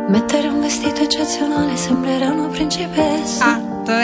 Mettere un vestito eccezionale, sembrerà una principessa.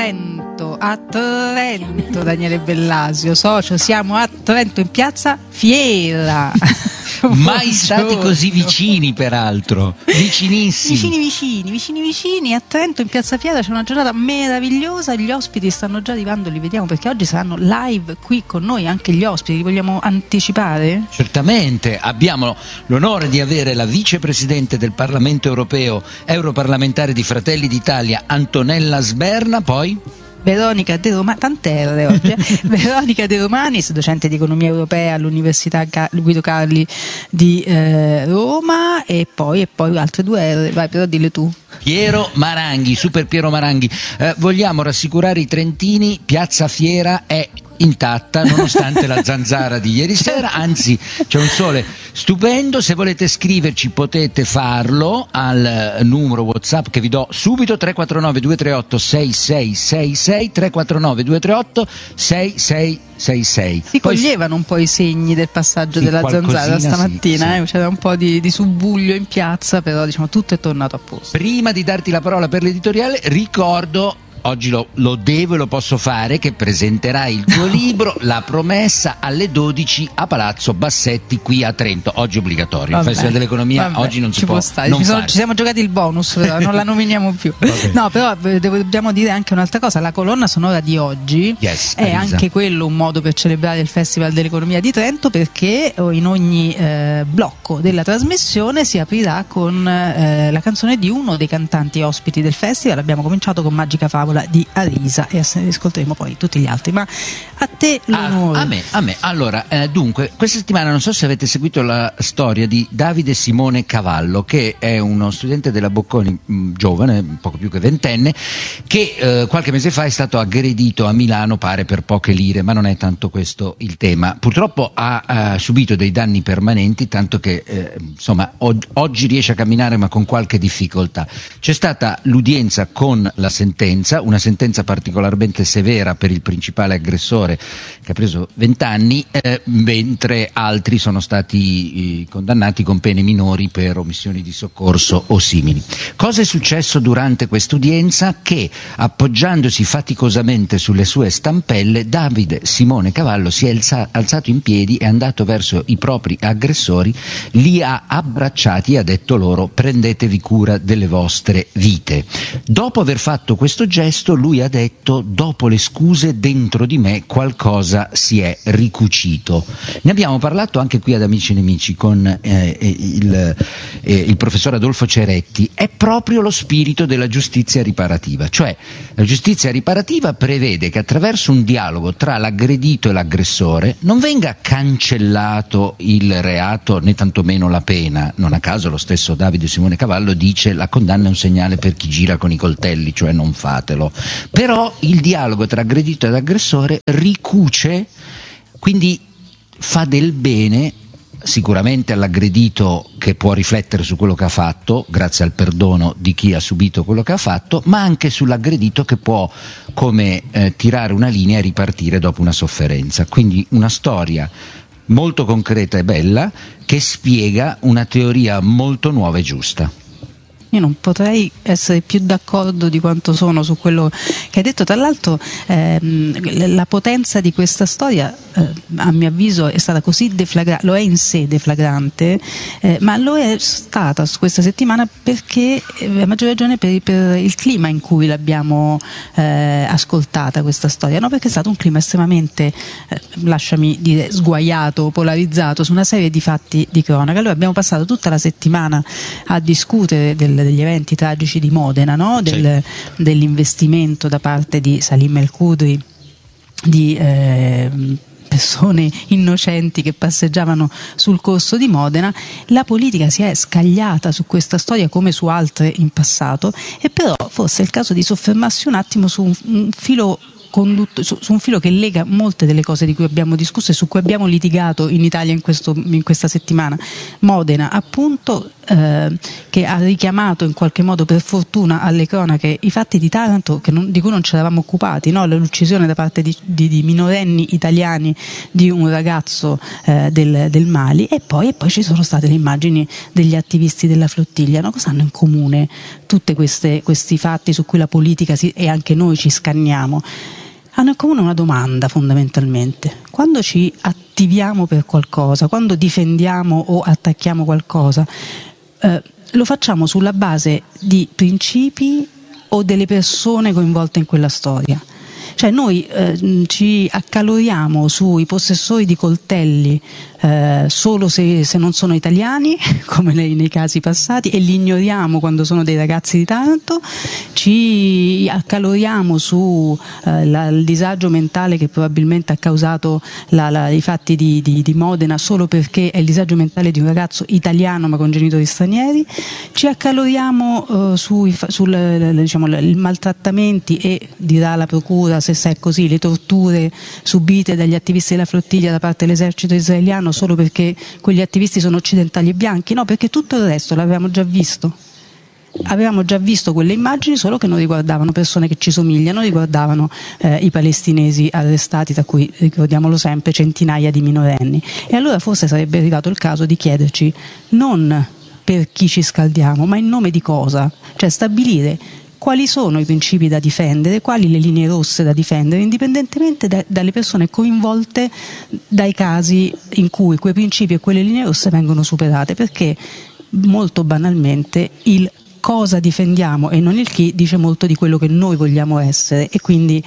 A Trento, Daniele Bellasio, socio, siamo a Trento in piazza Fiera. Mai stati così vicini, peraltro, vicinissimi. Vicini a Trento in piazza Fiera. C'è una giornata meravigliosa, gli ospiti stanno già arrivando, li vediamo perché oggi saranno live qui con noi anche gli ospiti. Li vogliamo anticipare? Certamente, abbiamo l'onore di avere la vicepresidente del Parlamento europeo, europarlamentare di Fratelli d'Italia, Antonella Sberna, poi Veronica De Romani, tante R oggi, Veronica De Romanis, docente di economia europea all'Università Guido Carli di Roma, e poi altre due R, vai, però dille tu. Piero Maranghi, Super Piero Maranghi. Vogliamo rassicurare i trentini, piazza Fiera è intatta nonostante la zanzara di ieri sera, anzi c'è un sole stupendo. Se volete scriverci potete farlo al numero WhatsApp che vi do subito, 349 238 6666, 349 238 6666. Si coglievano un po' i segni del passaggio della zanzara stamattina, sì. C'era un po' di subbuglio in piazza, però diciamo tutto è tornato a posto. Prima di darti la parola per l'editoriale, ricordo, oggi lo devo e lo posso fare, che presenterai il tuo libro La Promessa alle 12 a Palazzo Bassetti qui a Trento. Oggi obbligatorio, il Festival dell'Economia oggi non si può stare. Non ci siamo giocati il bonus, però non la nominiamo più. No, però dobbiamo dire anche un'altra cosa: la colonna sonora di oggi è anche quello un modo per celebrare il Festival dell'Economia di Trento, perché in ogni blocco della trasmissione si aprirà con la canzone di uno dei cantanti ospiti del festival. Abbiamo cominciato con Magica Favola di Arisa e ascolteremo poi tutti gli altri, ma a te l'onore. A me. Allora, dunque, questa settimana non so se avete seguito la storia di Davide Simone Cavallo, che è uno studente della Bocconi, giovane, poco più che ventenne, che qualche mese fa è stato aggredito a Milano, pare per poche lire, ma non è tanto questo il tema. Purtroppo ha subito dei danni permanenti, tanto che insomma oggi riesce a camminare ma con qualche difficoltà. C'è stata l'udienza con la sentenza, una sentenza particolarmente severa per il principale aggressore, che ha preso 20 anni, mentre altri sono stati condannati con pene minori per omissioni di soccorso o simili. Cosa è successo durante quest'udienza? Che, appoggiandosi faticosamente sulle sue stampelle, Davide Simone Cavallo si è alzato in piedi, è andato verso i propri aggressori, li ha abbracciati e ha detto loro: prendetevi cura delle vostre vite. Dopo aver fatto questo gesto, lui ha detto: dopo le scuse dentro di me qualcosa si è ricucito. Ne abbiamo parlato anche qui ad Amici e Nemici con il professor Adolfo Ceretti. È proprio lo spirito della giustizia riparativa, cioè la giustizia riparativa prevede che attraverso un dialogo tra l'aggredito e l'aggressore non venga cancellato il reato né tantomeno la pena. Non a caso lo stesso Davide Simone Cavallo dice: la condanna è un segnale per chi gira con i coltelli, cioè non fatelo. Però il dialogo tra aggredito ed aggressore ricuce, quindi fa del bene sicuramente all'aggredito, che può riflettere su quello che ha fatto grazie al perdono di chi ha subito quello che ha fatto, ma anche sull'aggredito, che può come tirare una linea e ripartire dopo una sofferenza. Quindi una storia molto concreta e bella che spiega una teoria molto nuova e giusta. Io non potrei essere più d'accordo di quanto sono su quello che hai detto. Tra l'altro la potenza di questa storia a mio avviso è stata così deflagrante, lo è in sé deflagrante, ma lo è stata questa settimana perché a maggior ragione per il clima in cui l'abbiamo ascoltata questa storia, no? Perché è stato un clima estremamente, lasciami dire, sguaiato, polarizzato su una serie di fatti di cronaca. Allora abbiamo passato tutta la settimana a discutere degli eventi tragici di Modena, no? Dell'investimento da parte di Salim El Khudri di persone innocenti che passeggiavano sul corso di Modena. La politica si è scagliata su questa storia come su altre in passato, e però forse è il caso di soffermarsi un attimo su un filo su un filo che lega molte delle cose di cui abbiamo discusso e su cui abbiamo litigato in Italia in questa settimana. Modena, appunto, che ha richiamato in qualche modo, per fortuna, alle cronache i fatti di Taranto di cui non ci eravamo occupati, no? L'uccisione da parte di minorenni italiani di un ragazzo del Mali, e poi ci sono state le immagini degli attivisti della flottiglia, no? Cosa hanno in comune tutti questi fatti su cui la politica e anche noi ci scanniamo? Hanno in comune una domanda, fondamentalmente: quando ci attiviamo per qualcosa, quando difendiamo o attacchiamo qualcosa, lo facciamo sulla base di principi o delle persone coinvolte in quella storia? Cioè noi ci accaloriamo sui possessori di coltelli solo se non sono italiani, come nei casi passati, e li ignoriamo quando sono dei ragazzi di Taranto. Ci accaloriamo su il disagio mentale che probabilmente ha causato i fatti di Modena solo perché è il disagio mentale di un ragazzo italiano ma con genitori stranieri. Ci accaloriamo sui maltrattamenti e, dirà la procura, se è così, le torture subite dagli attivisti della flottiglia da parte dell'esercito israeliano solo perché quegli attivisti sono occidentali e bianchi. No, perché tutto il resto l'avevamo già visto. Avevamo già visto quelle immagini, solo che non riguardavano persone che ci somigliano, riguardavano i palestinesi arrestati, tra cui, ricordiamolo sempre, centinaia di minorenni. E allora forse sarebbe arrivato il caso di chiederci non per chi ci scaldiamo, ma in nome di cosa? Cioè stabilire quali sono i principi da difendere, quali le linee rosse da difendere, indipendentemente dalle persone coinvolte dai casi in cui quei principi e quelle linee rosse vengono superate, perché molto banalmente il cosa difendiamo e non il chi dice molto di quello che noi vogliamo essere. E quindi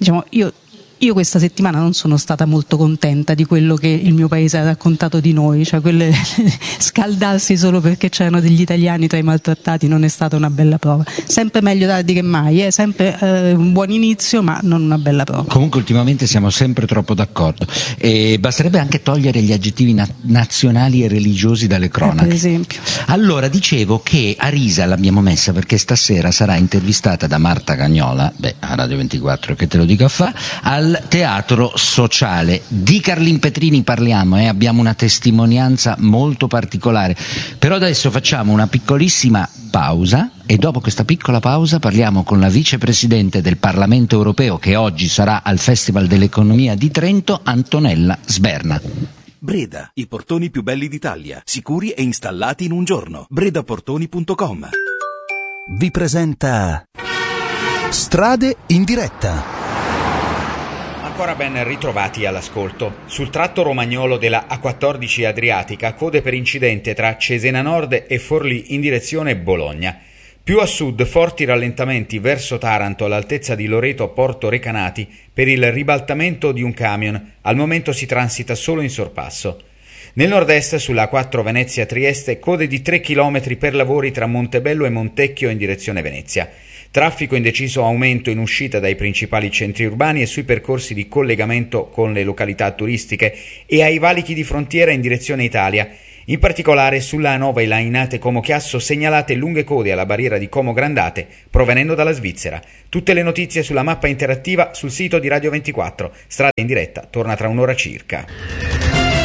io questa settimana non sono stata molto contenta di quello che il mio paese ha raccontato di noi, cioè scaldarsi solo perché c'erano degli italiani tra i maltrattati non è stata una bella prova. Sempre meglio tardi che mai, è sempre un buon inizio, ma non una bella prova. Comunque ultimamente siamo sempre troppo d'accordo, e basterebbe anche togliere gli aggettivi nazionali e religiosi dalle cronache. Per esempio. Allora, dicevo che Arisa l'abbiamo messa perché stasera sarà intervistata da Marta Cagnola, a Radio 24, che te lo dico a fa, al Teatro Sociale. Di Carlin Petrini parliamo, abbiamo una testimonianza molto particolare, però adesso facciamo una piccolissima pausa e dopo questa piccola pausa parliamo con la vicepresidente del Parlamento Europeo, che oggi sarà al Festival dell'Economia di Trento, Antonella Sberna. Breda, i portoni più belli d'Italia, sicuri e installati in un giorno. bredaportoni.com vi presenta Strade in diretta. Ancora ben ritrovati all'ascolto. Sul tratto romagnolo della A14 Adriatica, code per incidente tra Cesena Nord e Forlì in direzione Bologna. Più a sud, forti rallentamenti verso Taranto all'altezza di Loreto a Porto Recanati per il ribaltamento di un camion. Al momento si transita solo in sorpasso. Nel nord-est, sulla A4 Venezia-Trieste, code di 3 km per lavori tra Montebello e Montecchio in direzione Venezia. Traffico in deciso aumento in uscita dai principali centri urbani e sui percorsi di collegamento con le località turistiche e ai valichi di frontiera in direzione Italia. In particolare sulla A9 e Lainate Como Chiasso segnalate lunghe code alla barriera di Como Grandate provenendo dalla Svizzera. Tutte le notizie sulla mappa interattiva sul sito di Radio 24. Strade in diretta torna tra un'ora circa.